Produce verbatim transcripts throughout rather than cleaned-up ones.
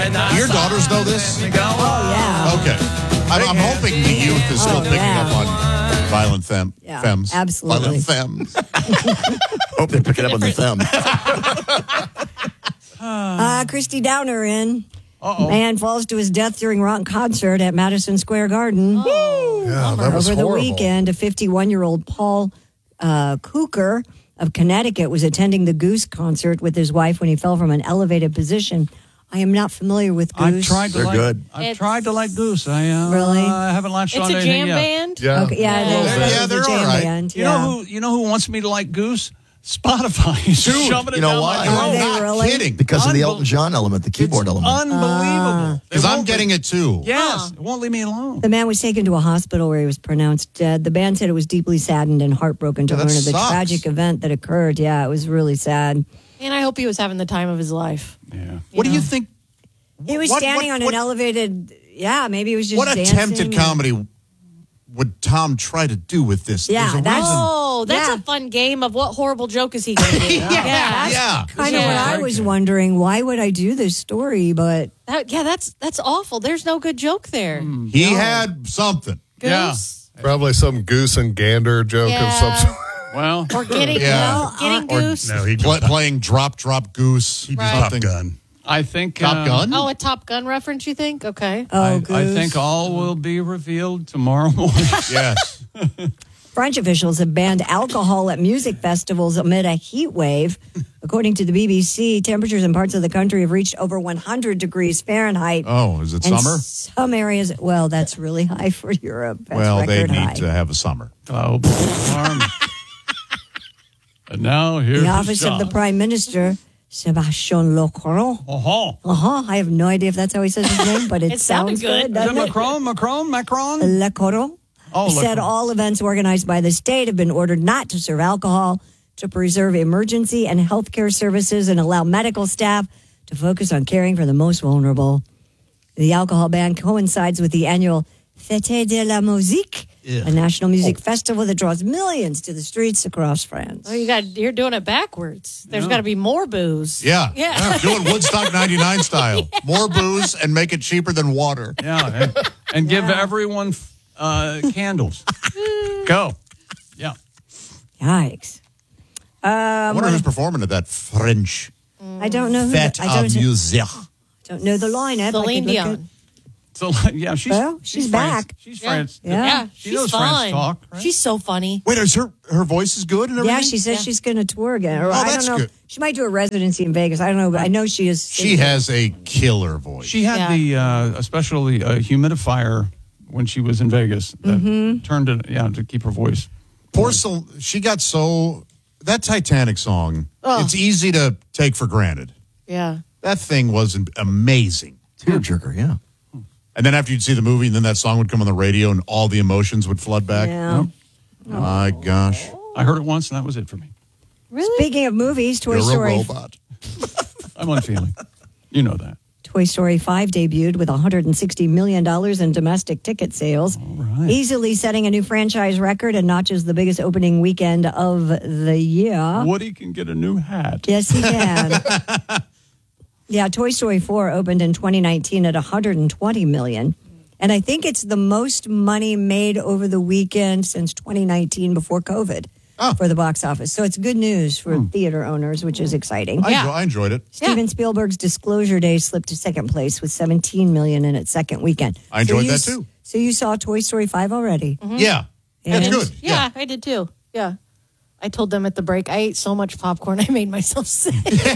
Your daughters know this? Oh, yeah. Okay. I'm, I'm hoping the youth is still Oh, picking yeah. up on violent fem, Yeah, femmes. absolutely. Violent femmes. Hope they're picking up on the thumb. Uh, Christy Downer in. Uh-oh. Man falls to his death during rock concert at Madison Square Garden. Yeah, that was Over the horrible. weekend, a fifty-one-year-old Paul uh, Cooker of Connecticut was attending the Goose concert with his wife when he fell from an elevated position. I am not familiar with Goose. I've tried to They're like, good. I've It's- tried to like Goose. I uh, Really? I haven't latched It's on to a anything jam yet. band. Yeah. Okay, yeah, Yeah. it is. Yeah, It is they're a jam all right. band. You yeah. know who? You know who wants me to like Goose? Spotify. He's Dude, shoving it you know down why? my Are throat. they Not really? kidding. Because of the Unbel- Elton John element, the keyboard It's element. unbelievable. They Because I'm won't- getting it too. Yes, it won't leave me alone. The man was taken to a hospital where he was pronounced dead. The band said it was deeply saddened and heartbroken to Yeah, that learn of the sucks. tragic event that occurred. Yeah, it was really sad. And I hope he was having the time of his life. Yeah. What do you think? He was What- standing what- on what- an elevated. Yeah, maybe he was just What dancing. attempted comedy would Tom try to do with this? Yeah, There's a that's- reason. Oh, that's Yeah. a fun game of what horrible joke is he going to do? Yeah, yeah. Kind of Yeah. what I was wondering. Why would I do this story? But That- yeah, that's that's awful. There's no good joke there. He had something. Yeah. Goose. Probably some goose and gander joke Yeah. of some sort. Well, Or getting, Yeah. getting Or goose. No, he Pla playing drop, drop goose. Right. Top Something. Gun. I think Top uh, Gun? Oh, a Top Gun reference, you think? Okay. oh, I, Goose. I think all will be revealed tomorrow morning. Yes. French officials have banned alcohol at music festivals amid a heat wave. According to the B B C, temperatures in parts of the country have reached over one hundred degrees Fahrenheit. Oh, is it And summer? Some areas, well, that's really high for Europe. That's Well, they record need high. to have a summer. Oh, alarm. And now here's The office of the John. Prime Minister, Sébastien Lecornu. Uh-huh. Uh-huh. I have no idea if that's how he says his name, but it, It sounded sounds good. good, Is it doesn't it? Macron? Macron? Macron? Lecornu Oh, said Lecornu. all events organized by the state have been ordered not to serve alcohol, to preserve emergency and healthcare services, and allow medical staff to focus on caring for the most vulnerable. The alcohol ban coincides with the annual Fête de la Musique, a national music festival that draws millions to the streets across France. Oh, you got you're doing it backwards. There's got to be more booze. Yeah. Yeah. Doing Woodstock ninety-nine style. More booze and make it cheaper than water. Yeah. And, and give everyone uh, candles. Go. Yeah. Yikes. I wonder who's performing at that French I don't know who. Fête I don't, of Musique. don't know the lineup. I Celine could look Dion. So, yeah, she's, Well, she's France. back. She's Yeah. France. Yeah. Yeah, She she's knows fun. French talk, right? She's so funny. Wait, is her her voice is good and at- everything? Yeah, she says Yeah. she's going to tour again. Or Oh, I that's don't know. good. She might do a residency in Vegas. I don't know, but I know she is. She has a killer voice. She had Yeah. the, uh, especially a humidifier when she was in Vegas that Mm-hmm. turned it, yeah, to keep her voice. Poor Cel- she got so that Titanic song. It's easy to take for granted. Yeah. That thing was amazing. Tearjerker, yeah. And then after you'd see the movie, and then that song would come on the radio, and all the emotions would flood back. Yeah. My gosh, I heard it once, and that was it for me. Really? Speaking of movies, Toy you're Story. a robot. I'm unfeeling. You know that. Toy Story five debuted with one hundred sixty million dollars in domestic ticket sales, right. easily setting a new franchise record and notches the biggest opening weekend of the year. Woody can get a new hat. Yes, he can. Yeah, Toy Story four opened in twenty nineteen at one hundred twenty million dollars. And I think it's the most money made over the weekend since twenty nineteen before COVID Oh. for the box office. So it's good news for theater owners, which is exciting. I, Yeah. enjoy, I enjoyed it. Steven Spielberg's Disclosure Day slipped to second place with seventeen million dollars in its second weekend. I enjoyed you that s- too. So you saw Toy Story five already? Yeah, that's And- good. Yeah, I did too. Yeah. I told them at the break, I ate so much popcorn, I made myself sick.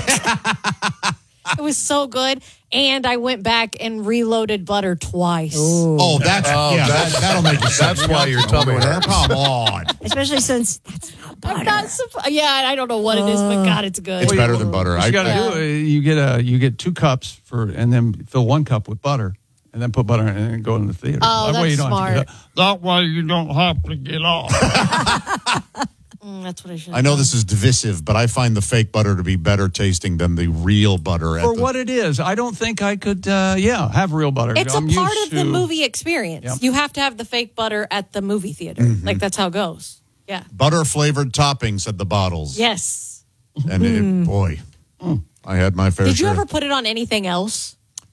It was so good. And I went back and reloaded butter twice. Oh, that's yeah. that's- that, that'll make you sick. That's why your tummy hurts. Come on, Especially since that's not butter. I'm not surprised. Yeah, I don't know what it is, but God, it's good. it's better than butter. What I, you got to I- do, uh, you get a, you get two cups for, and then fill one cup with butter, and then put butter in it and then go in the theater. Oh, that way you that's don't have to smart. get up. That way you don't have to get off. Mm, that's what I should I know this is divisive, but I find the fake butter to be better tasting than the real butter. At For the, what it is, I don't think I could, uh, yeah, have real butter. It's I'm a part used of the to- movie experience. Yep. You have to have the fake butter at the movie theater. Mm-hmm. Like, that's how it goes. Yeah. butter flavored toppings at the bottles. Yes. And it, boy, I had my fair Did you share. ever put it on anything else?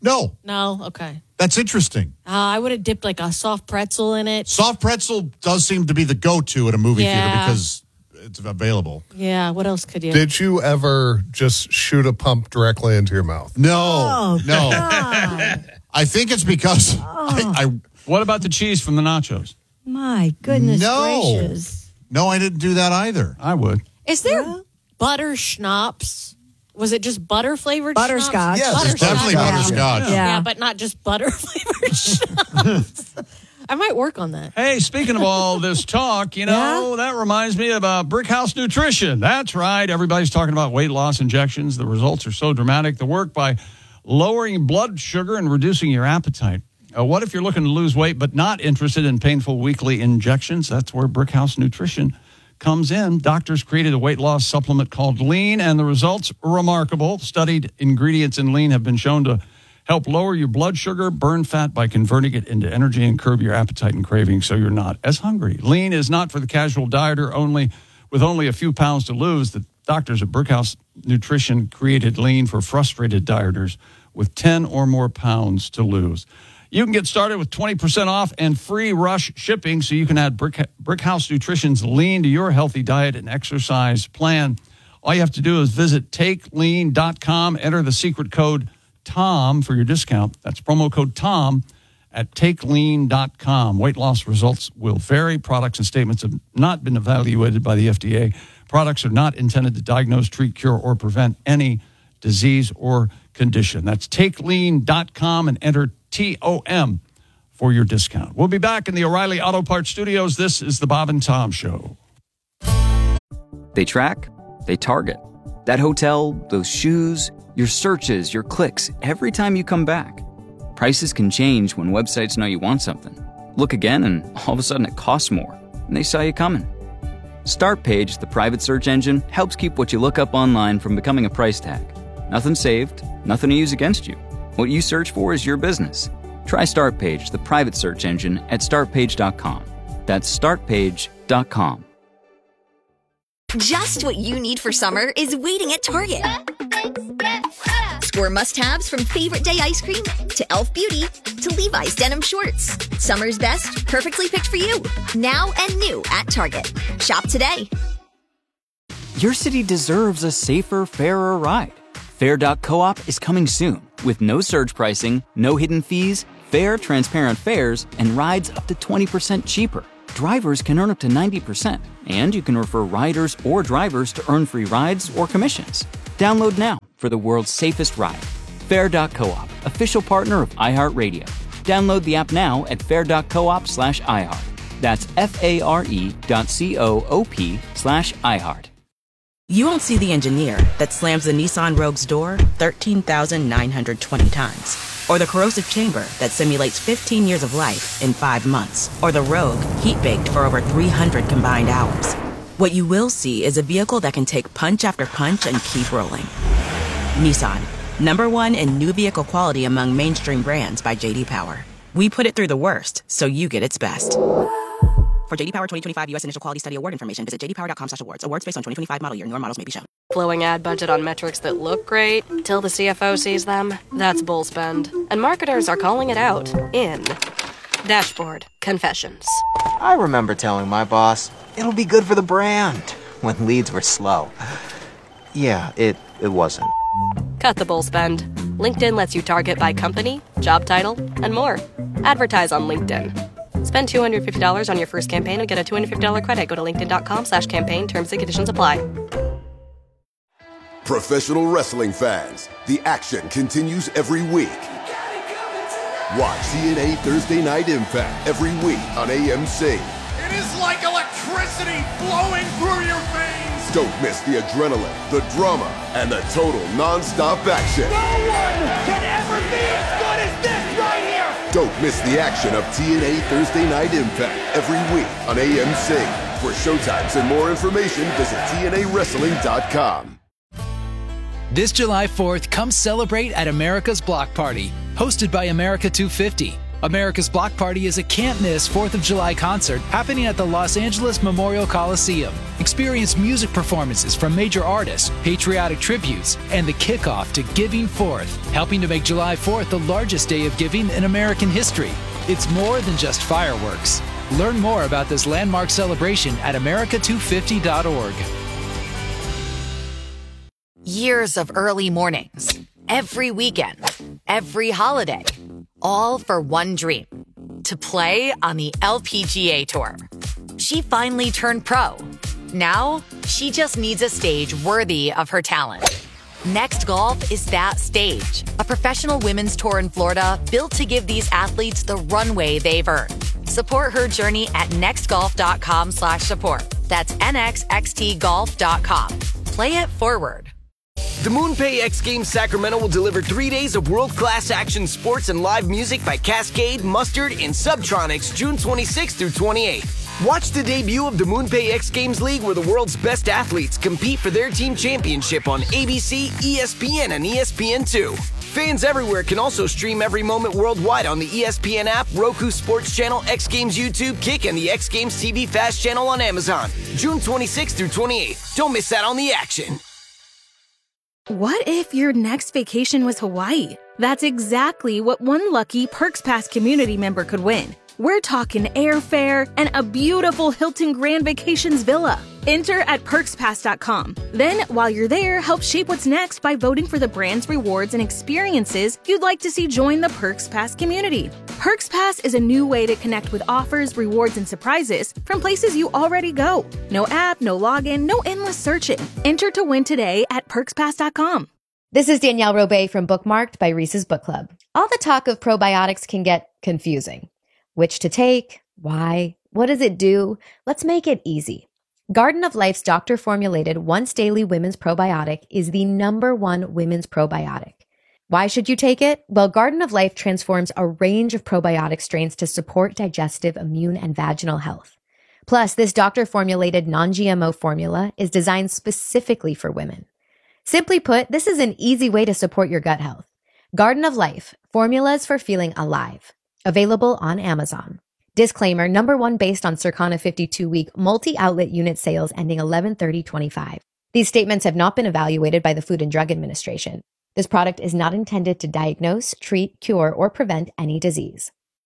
No, No? Okay. that's interesting. Uh, I would have dipped like a soft pretzel in it. Soft pretzel does seem to be the go-to at a movie Yeah. theater because it's available. Yeah, what else could you? Did you ever just shoot a pump directly into your mouth? No, Oh, no. God. I think it's because I, I What about the cheese from the nachos? My goodness No. gracious. no, I didn't do that either. I would. Is there Yeah. butter schnapps? Was it just butter flavored Butterscotch. schnapps? Yes, it's Butterscotch. definitely yeah. butterscotch. Yeah. Yeah, but not just butter flavored schnapps. I might work on that. Hey, speaking of all this talk, you know, that reminds me of uh, Brickhouse Nutrition. That's right. Everybody's talking about weight loss injections. The results are so dramatic. The work by lowering blood sugar and reducing your appetite. Uh, what if you're looking to lose weight but not interested in painful weekly injections? That's where Brickhouse Nutrition comes in. Doctors created a weight loss supplement called Lean, and the results are remarkable. Studied ingredients in Lean have been shown to help lower your blood sugar, burn fat by converting it into energy, and curb your appetite and cravings so you're not as hungry. Lean is not for the casual dieter only with only a few pounds to lose. The doctors at Brickhouse Nutrition created Lean for frustrated dieters with ten or more pounds to lose. You can get started with twenty percent off and free rush shipping so you can add Brick, Brickhouse Nutrition's Lean to your healthy diet and exercise plan. All you have to do is visit take lean dot com, enter the secret code TOM for your discount. That's promo code TOM at take lean dot com. Weight loss results will vary. Products and statements have not been evaluated by the F D A. Products are not intended to diagnose, treat, cure, or prevent any disease or condition. That's take lean dot com and enter T O M for your discount. We'll be back in the O'Reilly Auto Parts studios. This is the Bob and Tom Show. They track, they target. That hotel, those shoes, your searches, your clicks, every time you come back. Prices can change when websites know you want something. Look again and all of a sudden it costs more, and they saw you coming. StartPage, the private search engine, helps keep what you look up online from becoming a price tag. Nothing saved, nothing to use against you. What you search for is your business. Try StartPage, the private search engine, at start page dot com. That's start page dot com. Just what you need for summer is waiting at Target. Score must-haves from Favorite Day ice cream to e l f Beauty to Levi's denim shorts. Summer's best, perfectly picked for you. Now and new at Target. Shop today. Your city deserves a safer, fairer ride. Fair dot coop is coming soon with no surge pricing, no hidden fees, fair, transparent fares, and rides up to twenty percent cheaper. Drivers can earn up to ninety percent, and you can refer riders or drivers to earn free rides or commissions. Download now for the world's safest ride. Fair dot coop, official partner of iHeartRadio. Download the app now at fair dot coop slash iHeart. That's F-A-R-E dot C-O-O-P slash iHeart. You won't see the engineer that slams the Nissan Rogue's door thirteen thousand nine hundred twenty times. Or the corrosive chamber that simulates fifteen years of life in five months. Or the Rogue heat-baked for over three hundred combined hours. What you will see is a vehicle that can take punch after punch and keep rolling. Nissan, number one in new vehicle quality among mainstream brands by J D Power. We put it through the worst, so you get its best. For J D Power twenty twenty-five U S Initial Quality Study Award information, visit j d power dot com slash awards. Awards based on twenty twenty-five model year. Newer models may be shown. Blowing ad budget on metrics that look great till the C F O sees them. That's bull spend. And marketers are calling it out in Dashboard Confessions. I remember telling my boss, it'll be good for the brand, when leads were slow. Yeah, it, it wasn't. Cut the bull spend. LinkedIn lets you target by company, job title, and more. Advertise on LinkedIn. Spend two hundred fifty dollars on your first campaign and get a two hundred fifty dollars credit. Go to linkedin dot com slash campaign. Terms and conditions apply. Professional wrestling fans, the action continues every week. Watch T N A Thursday Night Impact every week on A M C. It is like electricity flowing through your veins. Don't miss the adrenaline, the drama, and the total non-stop action. No one can ever be as good as this right here. Don't miss the action of T N A Thursday Night Impact every week on A M C. For showtimes and more information, visit T N A wrestling dot com. This July fourth, come celebrate at America's Block Party, hosted by America two fifty. America's Block Party is a can't-miss fourth of July concert happening at the Los Angeles Memorial Coliseum. Experience music performances from major artists, patriotic tributes, and the kickoff to Giving Fourth, helping to make July fourth the largest day of giving in American history. It's more than just fireworks. Learn more about this landmark celebration at America two fifty dot org. Years of early mornings, every weekend, every holiday, all for one dream, to play on the L P G A Tour. She finally turned pro. Now, she just needs a stage worthy of her talent. Next Golf is that stage, a professional women's tour in Florida built to give these athletes the runway they've earned. Support her journey at nextgolf.com slash support. That's nxxt golf dot com. Play it forward. The MoonPay X Games Sacramento will deliver three days of world-class action sports and live music by Cascade, Mustard, and Subtronics June twenty-sixth through twenty-eighth. Watch the debut of the MoonPay X Games League, where the world's best athletes compete for their team championship on A B C, E S P N, and E S P N two. Fans everywhere can also stream every moment worldwide on the E S P N app, Roku Sports Channel, X Games YouTube, Kick, and the X Games T V Fast channel on Amazon. June twenty-sixth through twenty-eighth. Don't miss out on the action. What if your next vacation was Hawaii? That's exactly what one lucky Perks Pass community member could win. We're talking airfare and a beautiful Hilton Grand Vacations villa. Enter at perks pass dot com. Then, while you're there, help shape what's next by voting for the brands, rewards, and experiences you'd like to see join the Perks Pass community. Perks Pass is a new way to connect with offers, rewards, and surprises from places you already go. No app, no login, no endless searching. Enter to win today at perks pass dot com. This is Danielle Robay from Bookmarked by Reese's Book Club. All the talk of probiotics can get confusing. Which to take? Why? What does it do? Let's make it easy. Garden of Life's doctor-formulated once-daily women's probiotic is the number one women's probiotic. Why should you take it? Well, Garden of Life transforms a range of probiotic strains to support digestive, immune, and vaginal health. Plus, this doctor-formulated non-G M O formula is designed specifically for women. Simply put, this is an easy way to support your gut health. Garden of Life, formulas for feeling alive. Available on Amazon. Disclaimer, number one based on Circana fifty-two week multi-outlet unit sales ending eleven thirty twenty-five. These statements have not been evaluated by the Food and Drug Administration. This product is not intended to diagnose, treat, cure, or prevent any disease.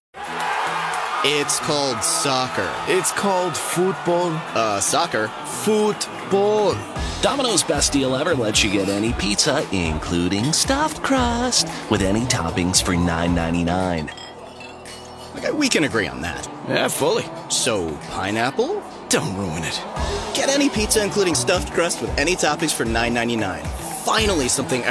It's called soccer. It's called football. Uh, soccer. Football. Domino's Best Deal Ever lets you get any pizza, including stuffed crust, with any toppings for nine ninety-nine. Okay, we can agree on that. Yeah, fully. So, pineapple? Don't ruin it. Get any pizza, including stuffed crust, with any toppings for nine ninety-nine. Finally, something